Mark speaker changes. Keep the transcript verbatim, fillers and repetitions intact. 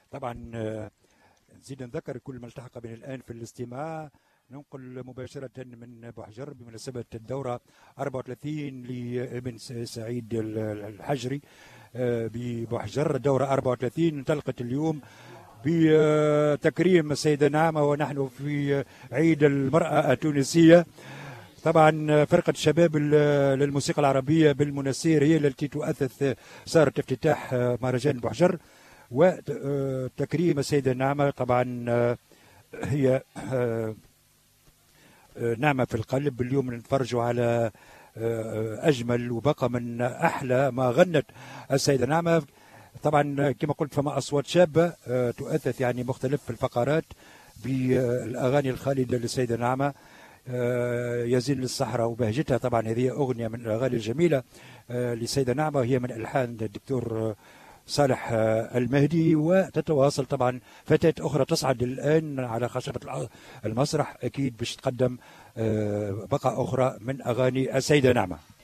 Speaker 1: طبعا نزيد نذكر كل ما التحق بنا الآن في الاستماع. ننقل مباشرة من بوحجر بمناسبة الدورة أربعة وثلاثين لابن سعيد الحجري ببوحجر. الدورة أربعة وثلاثين انطلقت اليوم بتكريم السيدة نعمة ونحن في عيد المرأة التونسية. طبعا فرقة الشباب للموسيقى العربية بالمناسير هي التي تؤثث صارت افتتاح مهرجان بوحجر، وتكريم السيدة نعمة طبعا هي نعمة في القلب. اليوم نتفرجوا على أجمل وبقى من أحلى ما غنت السيدة نعمة. طبعا كما قلت فما أصوات شابة تؤثث يعني مختلف الفقرات بالأغاني الخالدة للسيدة نعمة. يزين للصحراء وبهجتها طبعا هذه أغنية من الأغاني الجميلة للسيدة نعمة، وهي من ألحان الدكتور صالح المهدي. وتتواصل طبعا فتاة أخرى تصعد الآن على خشبة المسرح أكيد باش تقدم بقى أخرى من أغاني السيدة نعمة.